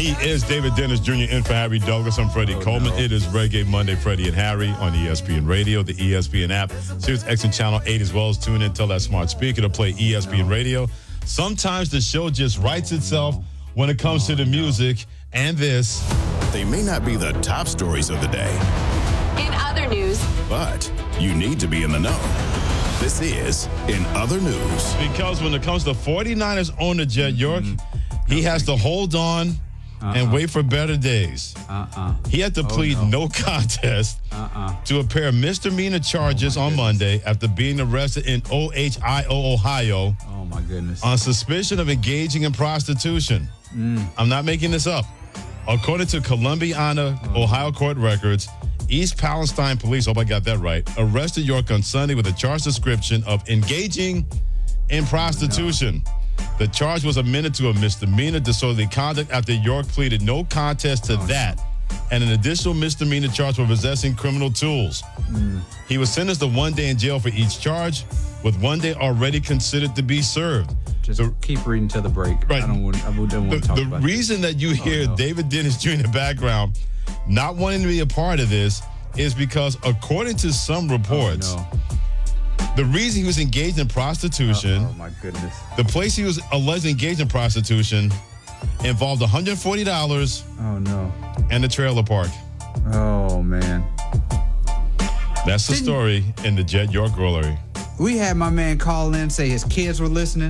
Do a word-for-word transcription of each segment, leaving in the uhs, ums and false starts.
He is David Dennis Junior in for Harry Douglas. I'm Freddie Oh, Coleman. no. It is Reggae Monday, Freddie and Harry on E S P N Radio, the E S P N app, Sirius X M Channel eight, as well as tune in, tell that smart speaker to play E S P N No. Radio. Sometimes the show just writes itself when it comes Oh, to the no. music and this. They may not be the top stories of the day, In other news, but you need to be in the know. This is In Other News. Because when it comes to 49ers owner Jed York, he has to hold on and wait for better days. Uh-uh. He had to plead no. no contest Uh-uh. to a pair of misdemeanor charges Oh, my on goodness. Monday after being arrested in Ohio, Ohio, Oh, my goodness. on suspicion of engaging in prostitution. I'm not making this up. According to Columbiana, Ohio court records, East Palestine police, hope I got that right, arrested York on Sunday with a charge description of engaging in prostitution. The charge was amended to a misdemeanor disorderly conduct after York pleaded no contest to that and an additional misdemeanor charge for possessing criminal tools. He was sentenced to one day in jail for each charge, with one day already considered to be served. Just The- keep reading to the break. Right. I don't want, I don't want The, to talk the about reason that you hear no. David Dennis Junior in the background not wanting to be a part of this is because, according to some this. reports, Oh, the reason he was engaged in no. prostitution, Oh, my goodness. the place he was allegedly engaged in prostitution, involved one hundred forty dollars Oh, no. and a trailer park. Oh, man. That's the Didn't- story in the Jed York Grillery. We had my man call in, say his kids were listening.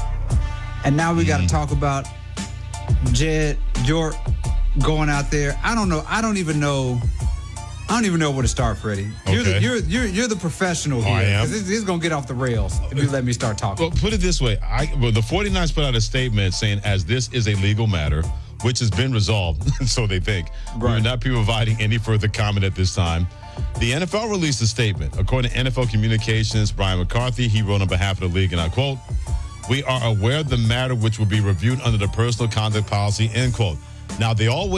And now we got to talk about Jed York going out there. I don't know. I don't even know. I don't even know where to start, Freddie. You're, the, Okay. you're, you're, you're the professional here. I am. 'Cause This, this is going to get off the rails if you let me start talking. Well, put it this way. I, well, the 49ers put out a statement saying, as this is a legal matter, which has been resolved, so they think, we will Right. not be providing any further comment at this time. The N F L released a statement. According to N F L Communications, Brian McCarthy, he wrote on behalf of the league, and I quote, "We are aware of the matter which will be reviewed under the personal conduct policy," end quote. Now, they always